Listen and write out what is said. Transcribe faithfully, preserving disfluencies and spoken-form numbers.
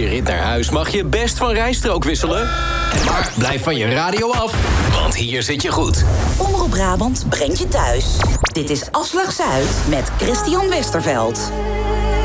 je rit naar huis mag je best van rijstrook wisselen. Maar blijf van je radio af, want hier zit je goed. Omroep Brabant brengt je thuis. Dit is Afslag Zuid met Christian Westerveld.